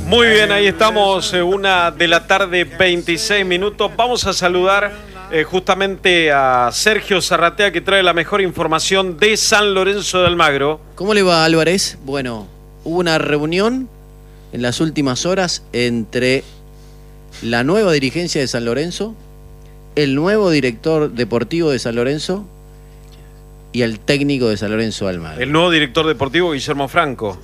Muy bien, ahí estamos, 1:26 p.m. Vamos a saludar justamente a Sergio Zarratea, que trae la mejor información de San Lorenzo de Almagro. ¿Cómo le va, Álvarez? Bueno, hubo una reunión en las últimas horas entre la nueva dirigencia de San Lorenzo, el nuevo director deportivo de San Lorenzo y el técnico de San Lorenzo de Almagro. El nuevo director deportivo, Guillermo Franco.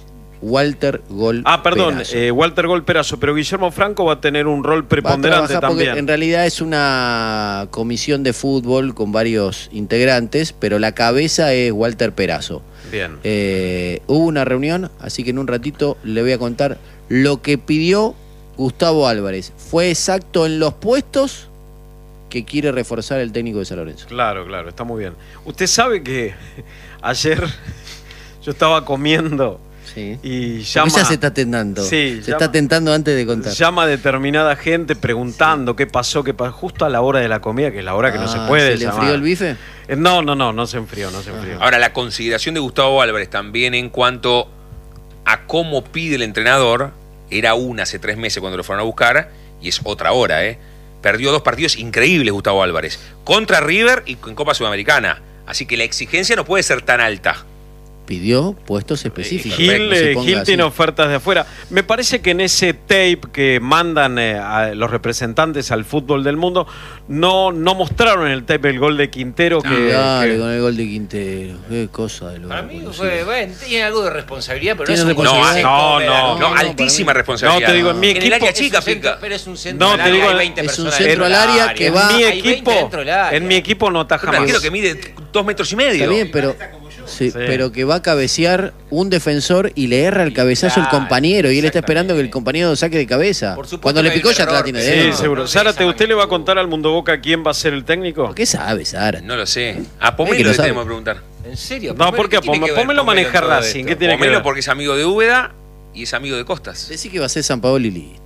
Walter Gol Perazo. Walter Gol Perazo, pero Guillermo Franco va a tener un rol preponderante también. En realidad es una comisión de fútbol con varios integrantes, pero la cabeza es Walter Perazo. Bien. Hubo una reunión, así que en un ratito le voy a contar lo que pidió Gustavo Álvarez. Fue exacto en los puestos que quiere reforzar el técnico de San Lorenzo. Claro, está muy bien. Usted sabe que ayer yo estaba comiendo. Sí. Y llama, ya se está tentando. Sí, está tentando antes de contar. Llama a determinada gente preguntando qué pasó, justo a la hora de la comida, que es la hora que no se puede ¿Se llamar. le enfrió el bife? No se enfrió. Ahora, la consideración de Gustavo Álvarez también en cuanto a cómo pide el entrenador, era una hace 3 meses cuando lo fueron a buscar, y es otra hora, Perdió 2 partidos increíbles Gustavo Álvarez, contra River y en Copa Sudamericana. Así que la exigencia no puede ser tan alta. Pidió puestos específicos. Gil tiene ofertas de afuera. Me parece que en ese tape que mandan a los representantes al fútbol del mundo, no mostraron en el tape el gol de Quintero. Con el gol de Quintero. Qué cosa de lo. Para mí tiene algo de responsabilidad, pero ¿Tiene no es un No, altísima responsabilidad. No, te digo, en mi equipo. En el área chica, finca. Pero es un centro al área, hay 20 es personas. un centro al área que va. En mi equipo no ataja Un más. arquero que mide 2,5 metros. Está bien, pero. Sí, pero que va a cabecear un defensor y le erra el cabezazo al compañero y él está esperando que el compañero saque de cabeza. Cuando le picó ya la tiene de él. Sí, seguro. Zárate, ¿usted le va a contar al Mundo Boca quién va a ser el técnico? ¿Qué sabe, Zárate? No lo sé. A Pomelo le tenemos que preguntar. ¿En serio? No, porque Pomelo maneja Racing. ¿Qué tiene que ver? Pomelo porque es amigo de Úbeda y es amigo de Costas. Decí que va a ser San Paolo y listo.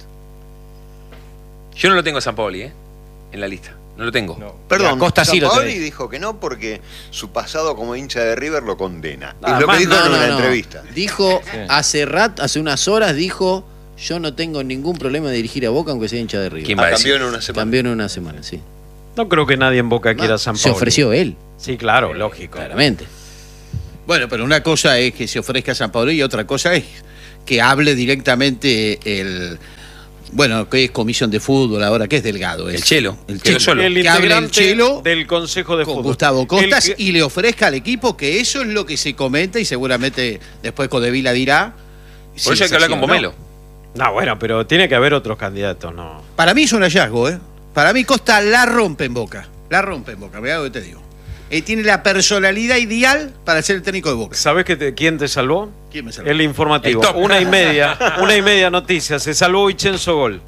Yo no lo tengo a San Paoli, en la lista. No lo tengo. No. Perdón, Costa sí lo Sampaoli tenés. dijo que no porque su pasado como hincha de River lo condena. Ah, es lo que dijo en una no. entrevista. Dijo hace unas horas, dijo: yo no tengo ningún problema de dirigir a Boca aunque sea hincha de River. ¿Quién va a decir? Cambió en una semana. Cambió en una semana, sí. No creo que nadie en Boca quiera a San Se Paolo. ofreció él, Sí, claro, lógico. claramente. Bueno, pero una cosa es que se ofrezca a San Paolo y otra cosa es que hable directamente que es comisión de fútbol ahora, que es Delgado. El Chelo. El Quedó Chelo. solo. El Que hable el integrante Chelo del Consejo de con Fútbol. Gustavo Costas El que- y le ofrezca al equipo, que eso es lo que se comenta y seguramente después Codevila dirá. Por eso hay que hablar con Pomelo. No, bueno, pero tiene que haber otros candidatos, ¿no? Para mí es un hallazgo, Para mí Costa la rompe en Boca. Mirá lo que te digo. Tiene la personalidad ideal para ser el técnico de Boca. ¿Sabés quién te salvó? ¿Quién me salvó? El informativo. El top. 1:30 noticias. Se salvó Vincenzo Gol.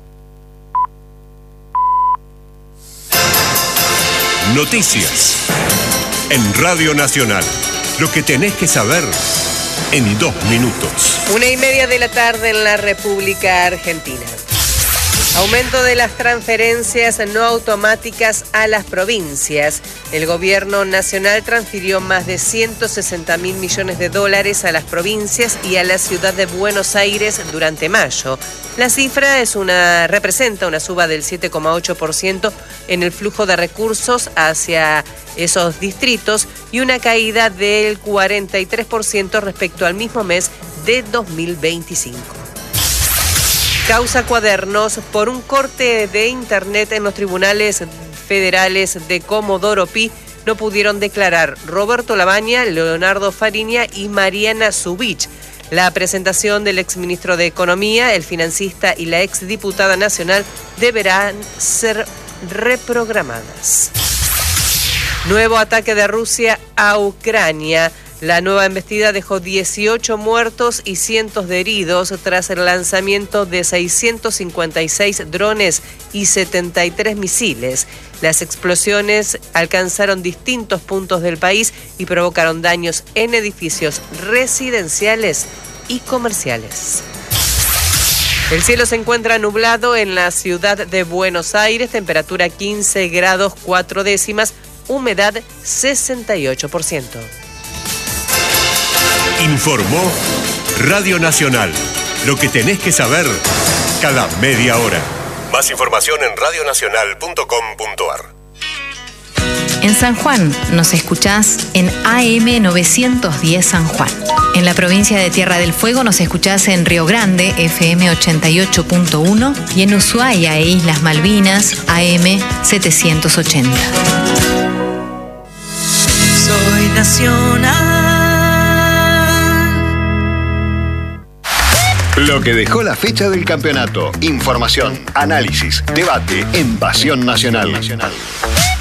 Noticias en Radio Nacional. Lo que tenés que saber en 2 minutos. 1:30 de la tarde en la República Argentina. Aumento de las transferencias no automáticas a las provincias. El gobierno nacional transfirió más de 160.000 millones de dólares a las provincias y a la ciudad de Buenos Aires durante mayo. La cifra representa una suba del 7,8% en el flujo de recursos hacia esos distritos y una caída del 43% respecto al mismo mes de 2025. Causa Cuadernos por un corte de internet en los tribunales federales de Comodoro Pi. No pudieron declarar Roberto Labaña, Leonardo Fariña y Mariana Zubich. La presentación del exministro de Economía, el financista y la exdiputada nacional deberán ser reprogramadas. Nuevo ataque de Rusia a Ucrania. La nueva embestida dejó 18 muertos y cientos de heridos tras el lanzamiento de 656 drones y 73 misiles. Las explosiones alcanzaron distintos puntos del país y provocaron daños en edificios residenciales y comerciales. El cielo se encuentra nublado en la ciudad de Buenos Aires, temperatura 15 grados 4 décimas, humedad 68%. Informó Radio Nacional. Lo que tenés que saber cada media hora. Más información en radionacional.com.ar. En San Juan nos escuchás en AM 910 San Juan. En la provincia de Tierra del Fuego nos escuchás en Río Grande, FM 88.1, y en Ushuaia e Islas Malvinas, AM 780. Soy nacional. Lo que dejó la fecha del campeonato. Información, análisis, debate en Pasión Nacional.